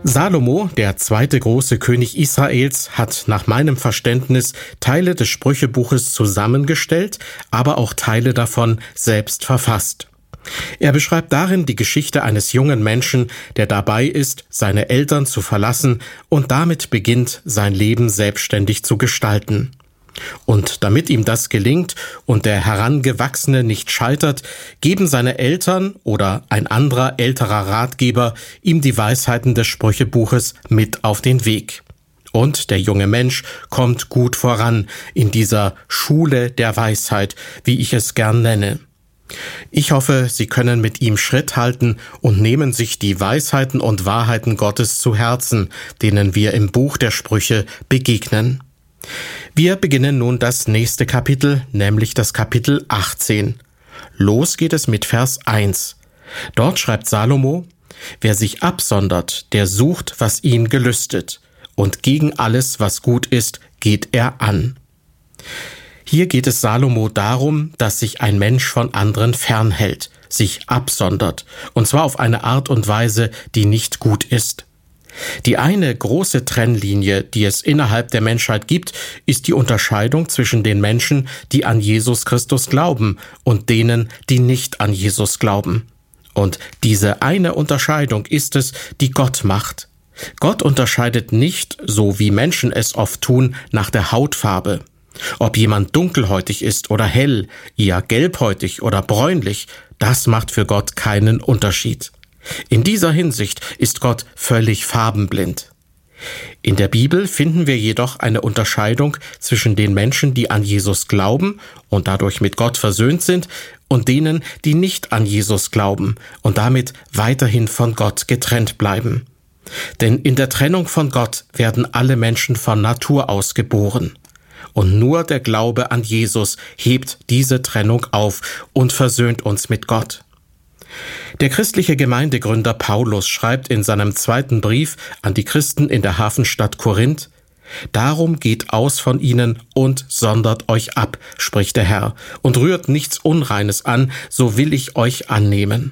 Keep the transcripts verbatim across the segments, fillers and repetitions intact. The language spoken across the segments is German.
Salomo, der zweite große König Israels, hat nach meinem Verständnis Teile des Sprüchebuches zusammengestellt, aber auch Teile davon selbst verfasst. Er beschreibt darin die Geschichte eines jungen Menschen, der dabei ist, seine Eltern zu verlassen und damit beginnt, sein Leben selbstständig zu gestalten. Und damit ihm das gelingt und der Herangewachsene nicht scheitert, geben seine Eltern oder ein anderer älterer Ratgeber ihm die Weisheiten des Sprüchebuches mit auf den Weg. Und der junge Mensch kommt gut voran in dieser Schule der Weisheit, wie ich es gern nenne. Ich hoffe, Sie können mit ihm Schritt halten und nehmen sich die Weisheiten und Wahrheiten Gottes zu Herzen, denen wir im Buch der Sprüche begegnen. Wir beginnen nun das nächste Kapitel, nämlich das Kapitel achtzehn. Los geht es mit Vers eins. Dort schreibt Salomo: Wer sich absondert, der sucht, was ihn gelüstet, und gegen alles, was gut ist, geht er an. Hier geht es Salomo darum, dass sich ein Mensch von anderen fernhält, sich absondert, und zwar auf eine Art und Weise, die nicht gut ist. Die eine große Trennlinie, die es innerhalb der Menschheit gibt, ist die Unterscheidung zwischen den Menschen, die an Jesus Christus glauben, und denen, die nicht an Jesus glauben. Und diese eine Unterscheidung ist es, die Gott macht. Gott unterscheidet nicht, so wie Menschen es oft tun, nach der Hautfarbe. Ob jemand dunkelhäutig ist oder hell, eher gelbhäutig oder bräunlich, das macht für Gott keinen Unterschied. In dieser Hinsicht ist Gott völlig farbenblind. In der Bibel finden wir jedoch eine Unterscheidung zwischen den Menschen, die an Jesus glauben und dadurch mit Gott versöhnt sind, und denen, die nicht an Jesus glauben und damit weiterhin von Gott getrennt bleiben. Denn in der Trennung von Gott werden alle Menschen von Natur aus geboren. Und nur der Glaube an Jesus hebt diese Trennung auf und versöhnt uns mit Gott. Der christliche Gemeindegründer Paulus schreibt in seinem zweiten Brief an die Christen in der Hafenstadt Korinth: Darum geht aus von ihnen und sondert euch ab, spricht der Herr, und rührt nichts Unreines an, so will ich euch annehmen.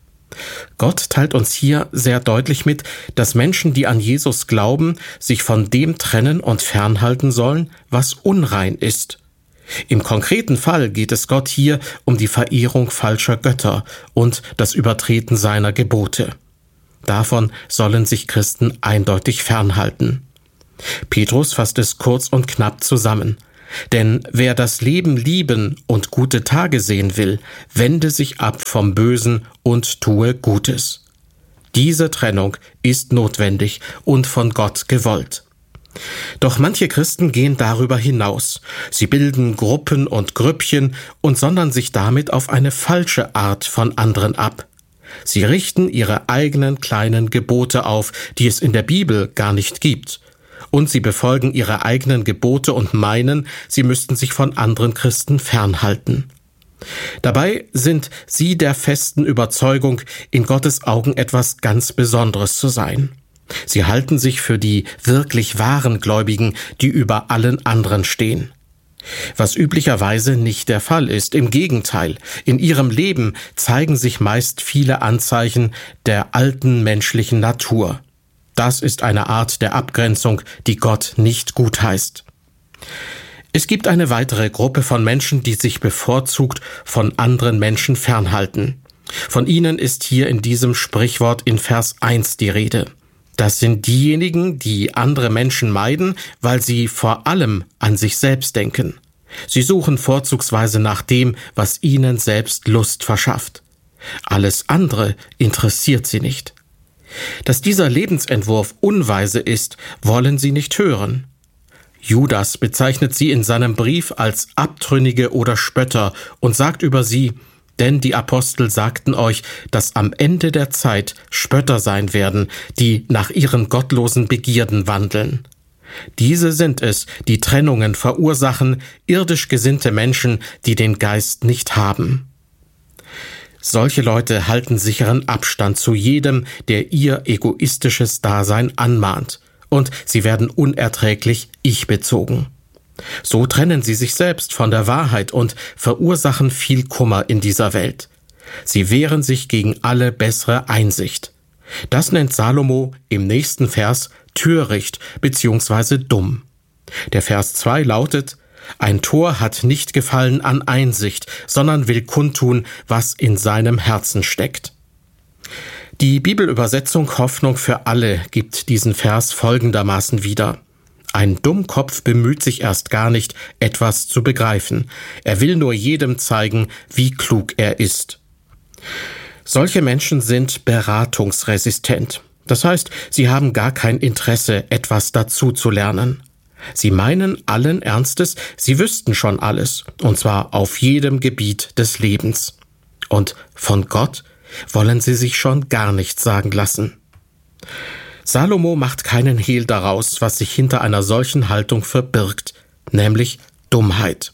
Gott teilt uns hier sehr deutlich mit, dass Menschen, die an Jesus glauben, sich von dem trennen und fernhalten sollen, was unrein ist. Im konkreten Fall geht es Gott hier um die Verehrung falscher Götter und das Übertreten seiner Gebote. Davon sollen sich Christen eindeutig fernhalten. Petrus fasst es kurz und knapp zusammen. Denn wer das Leben lieben und gute Tage sehen will, wende sich ab vom Bösen und tue Gutes. Diese Trennung ist notwendig und von Gott gewollt. Doch manche Christen gehen darüber hinaus. Sie bilden Gruppen und Grüppchen und sondern sich damit auf eine falsche Art von anderen ab. Sie richten ihre eigenen kleinen Gebote auf, die es in der Bibel gar nicht gibt. Und sie befolgen ihre eigenen Gebote und meinen, sie müssten sich von anderen Christen fernhalten. Dabei sind sie der festen Überzeugung, in Gottes Augen etwas ganz Besonderes zu sein. Sie halten sich für die wirklich wahren Gläubigen, die über allen anderen stehen. Was üblicherweise nicht der Fall ist. Im Gegenteil, in ihrem Leben zeigen sich meist viele Anzeichen der alten menschlichen Natur. Das ist eine Art der Abgrenzung, die Gott nicht gutheißt. Es gibt eine weitere Gruppe von Menschen, die sich bevorzugt von anderen Menschen fernhalten. Von ihnen ist hier in diesem Sprichwort in Vers eins die Rede. Das sind diejenigen, die andere Menschen meiden, weil sie vor allem an sich selbst denken. Sie suchen vorzugsweise nach dem, was ihnen selbst Lust verschafft. Alles andere interessiert sie nicht. Dass dieser Lebensentwurf unweise ist, wollen sie nicht hören. Judas bezeichnet sie in seinem Brief als Abtrünnige oder Spötter und sagt über sie: Denn die Apostel sagten euch, dass am Ende der Zeit Spötter sein werden, die nach ihren gottlosen Begierden wandeln. Diese sind es, die Trennungen verursachen, irdisch gesinnte Menschen, die den Geist nicht haben. Solche Leute halten sicheren Abstand zu jedem, der ihr egoistisches Dasein anmahnt, und sie werden unerträglich ich-bezogen. So trennen sie sich selbst von der Wahrheit und verursachen viel Kummer in dieser Welt. Sie wehren sich gegen alle bessere Einsicht. Das nennt Salomo im nächsten Vers töricht bzw. dumm. Der Vers zwei lautet: Ein Tor hat nicht Gefallen an Einsicht, sondern will kundtun, was in seinem Herzen steckt. Die Bibelübersetzung Hoffnung für alle gibt diesen Vers folgendermaßen wieder: Ein Dummkopf bemüht sich erst gar nicht, etwas zu begreifen. Er will nur jedem zeigen, wie klug er ist. Solche Menschen sind beratungsresistent. Das heißt, sie haben gar kein Interesse, etwas dazu zu lernen. Sie meinen allen Ernstes, sie wüssten schon alles, und zwar auf jedem Gebiet des Lebens. Und von Gott wollen sie sich schon gar nichts sagen lassen. Salomo macht keinen Hehl daraus, was sich hinter einer solchen Haltung verbirgt, nämlich Dummheit.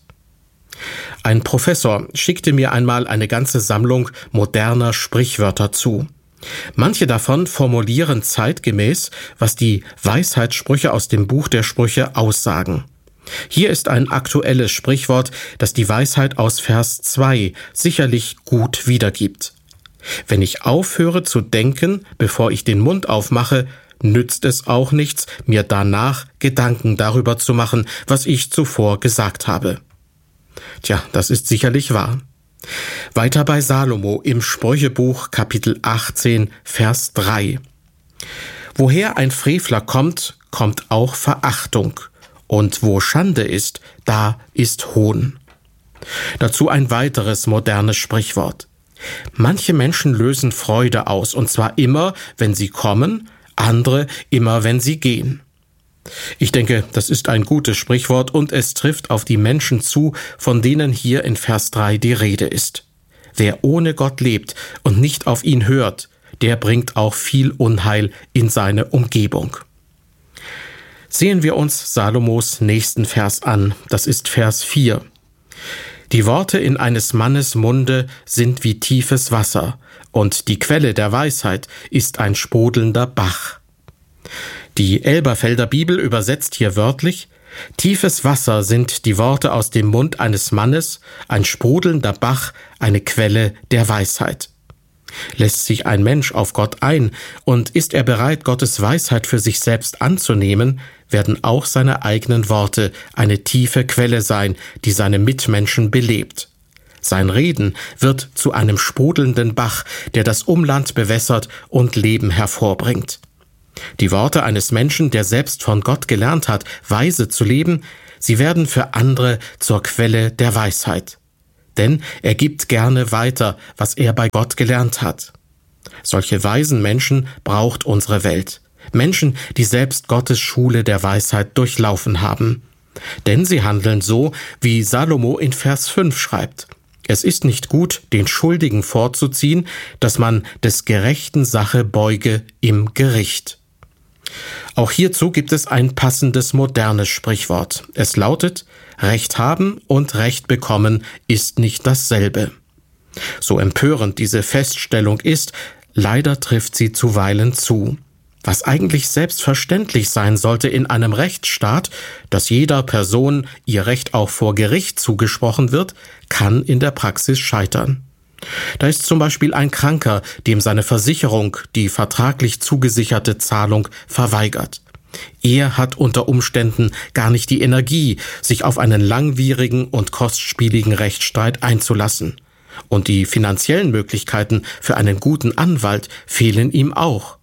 Ein Professor schickte mir einmal eine ganze Sammlung moderner Sprichwörter zu. Manche davon formulieren zeitgemäß, was die Weisheitssprüche aus dem Buch der Sprüche aussagen. Hier ist ein aktuelles Sprichwort, das die Weisheit aus Vers zwei sicherlich gut wiedergibt. Wenn ich aufhöre zu denken, bevor ich den Mund aufmache, nützt es auch nichts, mir danach Gedanken darüber zu machen, was ich zuvor gesagt habe. Tja, das ist sicherlich wahr. Weiter bei Salomo im Sprüchebuch Kapitel achtzehn, Vers drei. Woher ein Frevler kommt, kommt auch Verachtung, und wo Schande ist, da ist Hohn. Dazu ein weiteres modernes Sprichwort. Manche Menschen lösen Freude aus, und zwar immer, wenn sie kommen, andere immer, wenn sie gehen. Ich denke, das ist ein gutes Sprichwort und es trifft auf die Menschen zu, von denen hier in Vers drei die Rede ist. Wer ohne Gott lebt und nicht auf ihn hört, der bringt auch viel Unheil in seine Umgebung. Sehen wir uns Salomos nächsten Vers an, das ist Vers vier. Die Worte in eines Mannes Munde sind wie tiefes Wasser, und die Quelle der Weisheit ist ein sprudelnder Bach. Die Elberfelder Bibel übersetzt hier wörtlich: Tiefes Wasser sind die Worte aus dem Mund eines Mannes, ein sprudelnder Bach, eine Quelle der Weisheit. Lässt sich ein Mensch auf Gott ein und ist er bereit, Gottes Weisheit für sich selbst anzunehmen, werden auch seine eigenen Worte eine tiefe Quelle sein, die seine Mitmenschen belebt. Sein Reden wird zu einem sprudelnden Bach, der das Umland bewässert und Leben hervorbringt. Die Worte eines Menschen, der selbst von Gott gelernt hat, weise zu leben, sie werden für andere zur Quelle der Weisheit. Denn er gibt gerne weiter, was er bei Gott gelernt hat. Solche weisen Menschen braucht unsere Welt. Menschen, die selbst Gottes Schule der Weisheit durchlaufen haben. Denn sie handeln so, wie Salomo in Vers fünf schreibt: Es ist nicht gut, den Schuldigen vorzuziehen, dass man des gerechten Sache beuge im Gericht. Auch hierzu gibt es ein passendes modernes Sprichwort. Es lautet: Recht haben und Recht bekommen ist nicht dasselbe. So empörend diese Feststellung ist, leider trifft sie zuweilen zu. Was eigentlich selbstverständlich sein sollte in einem Rechtsstaat, dass jeder Person ihr Recht auch vor Gericht zugesprochen wird, kann in der Praxis scheitern. Da ist zum Beispiel ein Kranker, dem seine Versicherung die vertraglich zugesicherte Zahlung verweigert. Er hat unter Umständen gar nicht die Energie, sich auf einen langwierigen und kostspieligen Rechtsstreit einzulassen. Und die finanziellen Möglichkeiten für einen guten Anwalt fehlen ihm auch.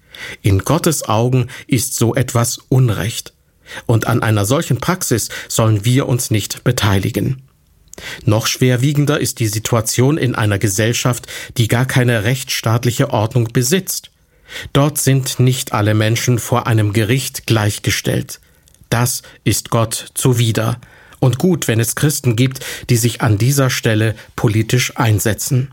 In Gottes Augen ist so etwas Unrecht. Und an einer solchen Praxis sollen wir uns nicht beteiligen. Noch schwerwiegender ist die Situation in einer Gesellschaft, die gar keine rechtsstaatliche Ordnung besitzt. Dort sind nicht alle Menschen vor einem Gericht gleichgestellt. Das ist Gott zuwider. Und gut, wenn es Christen gibt, die sich an dieser Stelle politisch einsetzen.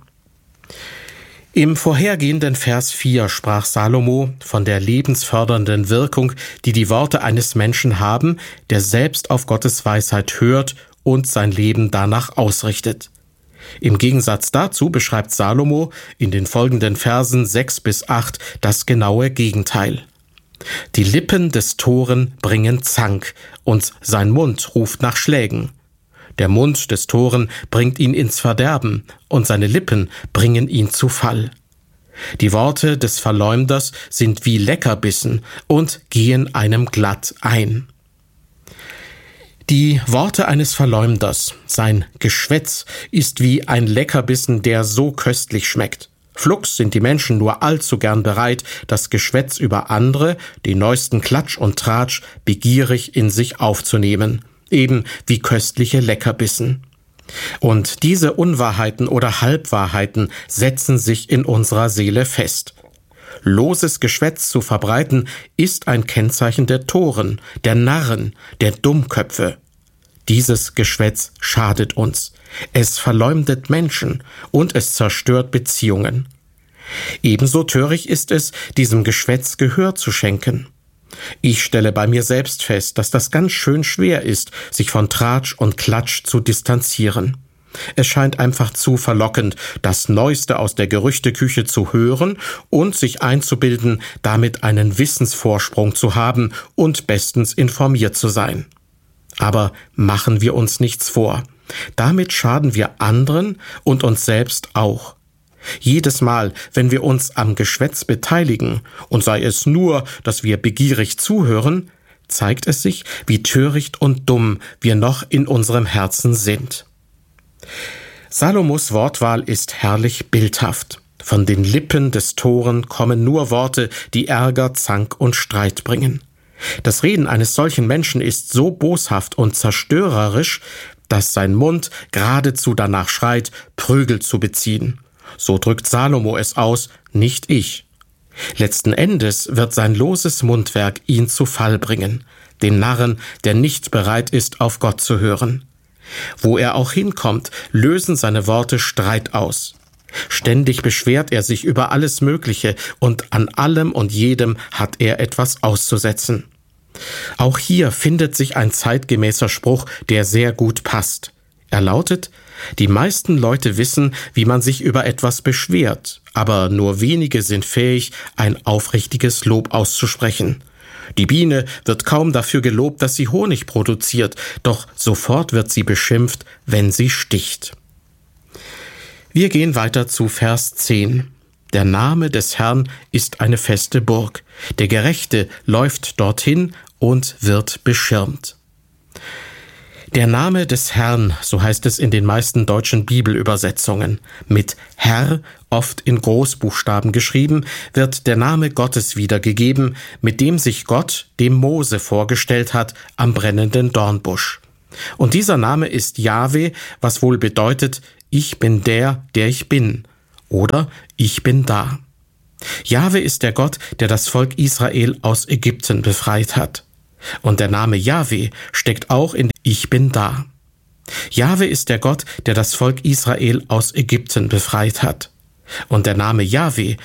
Im vorhergehenden Vers vier sprach Salomo von der lebensfördernden Wirkung, die die Worte eines Menschen haben, der selbst auf Gottes Weisheit hört und sein Leben danach ausrichtet. Im Gegensatz dazu beschreibt Salomo in den folgenden Versen sechs bis acht das genaue Gegenteil. Die Lippen des Toren bringen Zank, und sein Mund ruft nach Schlägen. Der Mund des Toren bringt ihn ins Verderben, und seine Lippen bringen ihn zu Fall. Die Worte des Verleumders sind wie Leckerbissen und gehen einem glatt ein. Die Worte eines Verleumders, sein Geschwätz, ist wie ein Leckerbissen, der so köstlich schmeckt. Flugs sind die Menschen nur allzu gern bereit, das Geschwätz über andere, den neuesten Klatsch und Tratsch, begierig in sich aufzunehmen, eben wie köstliche Leckerbissen. Und diese Unwahrheiten oder Halbwahrheiten setzen sich in unserer Seele fest. Loses Geschwätz zu verbreiten, ist ein Kennzeichen der Toren, der Narren, der Dummköpfe. Dieses Geschwätz schadet uns. Es verleumdet Menschen und es zerstört Beziehungen. Ebenso töricht ist es, diesem Geschwätz Gehör zu schenken. Ich stelle bei mir selbst fest, dass das ganz schön schwer ist, sich von Tratsch und Klatsch zu distanzieren. Es scheint einfach zu verlockend, das Neueste aus der Gerüchteküche zu hören und sich einzubilden, damit einen Wissensvorsprung zu haben und bestens informiert zu sein. Aber machen wir uns nichts vor. Damit schaden wir anderen und uns selbst auch. Jedes Mal, wenn wir uns am Geschwätz beteiligen, und sei es nur, dass wir begierig zuhören, zeigt es sich, wie töricht und dumm wir noch in unserem Herzen sind. Salomos Wortwahl ist herrlich bildhaft. Von den Lippen des Toren kommen nur Worte, die Ärger, Zank und Streit bringen. Das Reden eines solchen Menschen ist so boshaft und zerstörerisch, dass sein Mund geradezu danach schreit, Prügel zu beziehen. So drückt Salomo es aus, nicht ich. Letzten Endes wird sein loses Mundwerk ihn zu Fall bringen, den Narren, der nicht bereit ist, auf Gott zu hören. Wo er auch hinkommt, lösen seine Worte Streit aus. Ständig beschwert er sich über alles Mögliche und an allem und jedem hat er etwas auszusetzen. Auch hier findet sich ein zeitgemäßer Spruch, der sehr gut passt. Er lautet: Die meisten Leute wissen, wie man sich über etwas beschwert, aber nur wenige sind fähig, ein aufrichtiges Lob auszusprechen. Die Biene wird kaum dafür gelobt, dass sie Honig produziert, doch sofort wird sie beschimpft, wenn sie sticht. Wir gehen weiter zu Vers zehn. Der Name des Herrn ist eine feste Burg. Der Gerechte läuft dorthin und wird beschirmt. Der Name des Herrn, so heißt es in den meisten deutschen Bibelübersetzungen. Mit Herr, oft in Großbuchstaben geschrieben, wird der Name Gottes wiedergegeben, mit dem sich Gott dem Mose vorgestellt hat am brennenden Dornbusch. Und dieser Name ist Jahwe, was wohl bedeutet, ich bin der, der ich bin, oder ich bin da. Jahwe ist der Gott, der das Volk Israel aus Ägypten befreit hat. Und der Name Jahwe steckt auch in Ich bin da. Jahwe ist der Gott, der das Volk Israel aus Ägypten befreit hat. Und der Name Jahwe